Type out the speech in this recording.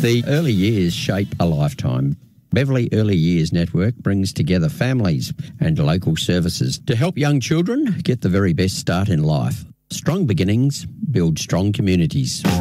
The early years shape a lifetime. Beverley Early Years Network brings together families and local services to help young children get the very best start in life. Strong beginnings build strong communities.